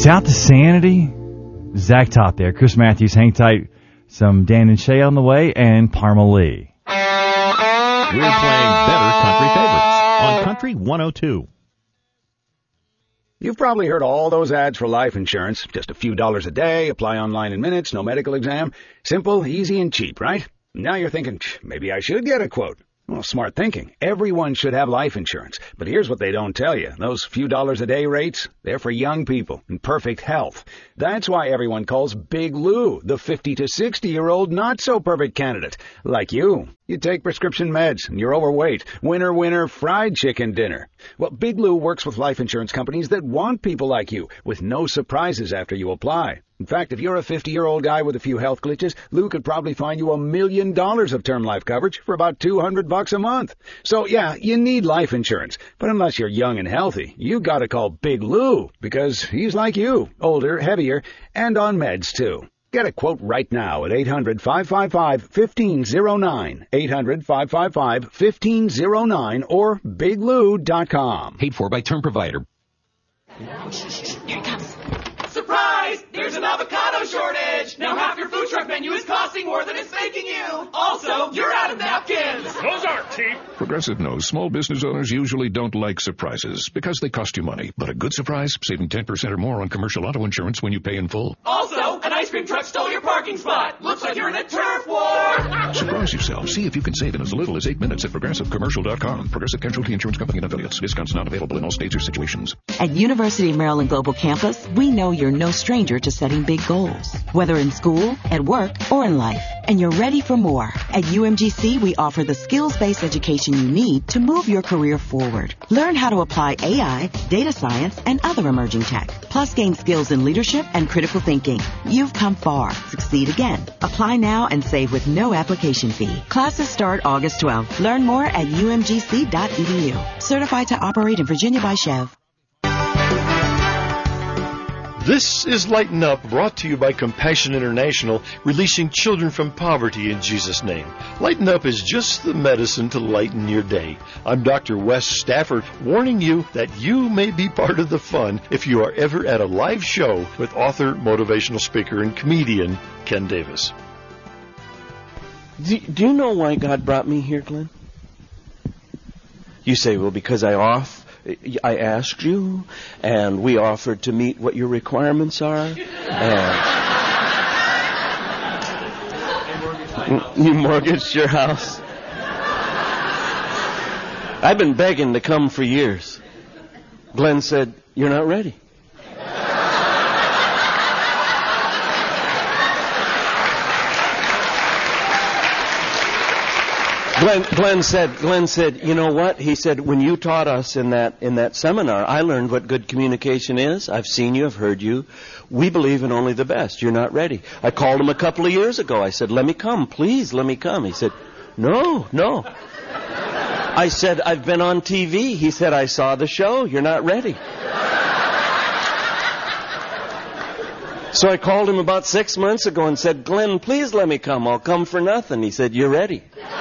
South to Sanity. Zach Top there. Chris Matthews, hang tight. Some Dan and Shay on the way, and Parma Lee. We're playing better country favorites on Country 102. You've probably heard all those ads for life insurance. Just a few dollars a day, apply online in minutes, no medical exam. Simple, easy, and cheap, right? Now you're thinking, maybe I should get a quote. Well, smart thinking. Everyone should have life insurance. But here's what they don't tell you. Those few dollars a day rates, they're for young people in perfect health. That's why everyone calls Big Lou the 50 to 60-year-old not-so-perfect candidate. Like you. You take prescription meds, and you're overweight. Winner, winner, fried chicken dinner. Well, Big Lou works with life insurance companies that want people like you, with no surprises after you apply. In fact, if you're a 50-year-old guy with a few health glitches, Lou could probably find you $1 million of term life coverage for about $200 a month. So, yeah, you need life insurance. But unless you're young and healthy, you gotta call Big Lou, because he's like you, older, heavier, and on meds, too. Get a quote right now at 800-555-1509, 800-555-1509, or biglou.com. Paid for by Term Provider. Here it comes. Surprise! There's an avocado shortage! Now half your food truck menu is costing more than it's making you! Also, you're out of napkins! Those aren't cheap! Progressive knows small business owners usually don't like surprises because they cost you money. But a good surprise, saving 10% or more on commercial auto insurance when you pay in full. Also, an ice cream truck stole your parking spot! Looks like you're in a turf war! Surprise yourself. See if you can save in as little as 8 minutes at ProgressiveCommercial.com. Progressive Casualty Insurance Company and affiliates. Discounts not available in all states or situations. At University of Maryland Global Campus, we know you're no stranger to setting big goals, whether in school, at work, or in life. And you're ready for more. At UMGC, we offer the skills-based education you need to move your career forward. Learn how to apply AI, data science, and other emerging tech. Plus, gain skills in leadership and critical thinking. You've come far. Succeed again. Apply now and save with no application fee. Classes start August 12th. Learn more at umgc.edu. Certified to operate in Virginia by Chev. This is Lighten Up, brought to you by Compassion International, releasing children from poverty in Jesus' name. Lighten Up is just the medicine to lighten your day. I'm Dr. Wes Stafford, warning you that you may be part of the fun if you are ever at a live show with author, motivational speaker, and comedian Ken Davis. Do you know why God brought me here, Glenn? You say, well, because I asked you, and we offered to meet what your requirements are. You mortgaged your house. I've been begging to come for years. Glenn said, you're not ready. Glenn said, you know what? He said, when you taught us in that seminar, I learned what good communication is. I've seen you, I've heard you. We believe in only the best. You're not ready. I called him a couple of years ago. I said, let me come, please, let me come. He said, no. I said, I've been on TV. He said, I saw the show. You're not ready. So I called him about 6 months ago and said, Glenn, please let me come. I'll come for nothing. He said, you're ready.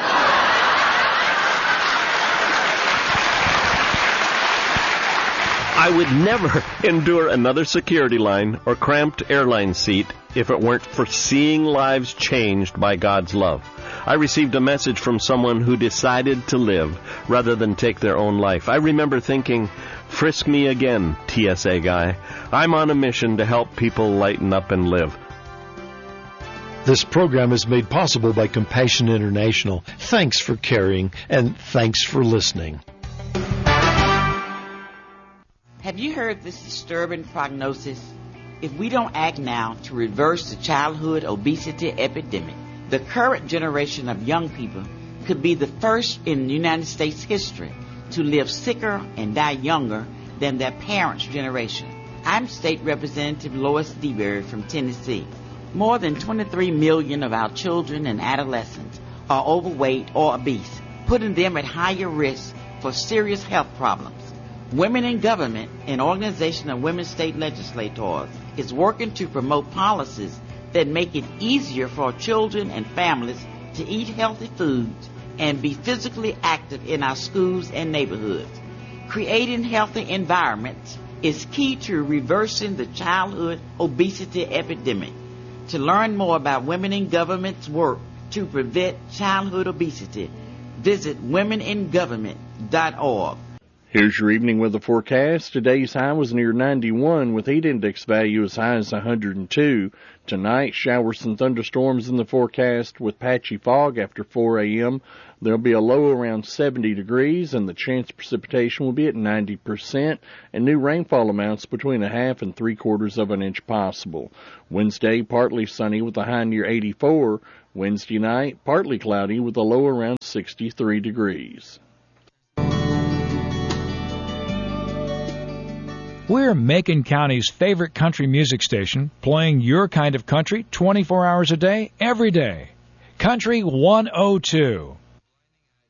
I would never endure another security line or cramped airline seat if it weren't for seeing lives changed by God's love. I received a message from someone who decided to live rather than take their own life. I remember thinking, frisk me again, TSA guy. I'm on a mission to help people lighten up and live. This program is made possible by Compassion International. Thanks for caring, and thanks for listening. Have you heard this disturbing prognosis? If we don't act now to reverse the childhood obesity epidemic, the current generation of young people could be the first in United States history to live sicker and die younger than their parents' generation. I'm State Representative Lois DeBerry from Tennessee. More than 23 million of our children and adolescents are overweight or obese, putting them at higher risk for serious health problems. Women in Government, an organization of women state legislators, is working to promote policies that make it easier for children and families to eat healthy foods and be physically active in our schools and neighborhoods. Creating healthy environments is key to reversing the childhood obesity epidemic. To learn more about Women in Government's work to prevent childhood obesity, visit womeningovernment.org. Here's your evening weather forecast. Today's high was near 91 with heat index value as high as 102. Tonight, showers and thunderstorms in the forecast with patchy fog after 4 a.m. There'll be a low around 70 degrees and the chance of precipitation will be at 90% and new rainfall amounts between 1/2 and 3/4 of an inch possible. Wednesday, partly sunny with a high near 84. Wednesday night, partly cloudy with a low around 63 degrees. We're Macon County's favorite country music station, playing your kind of country 24 hours a day, every day. Country 102.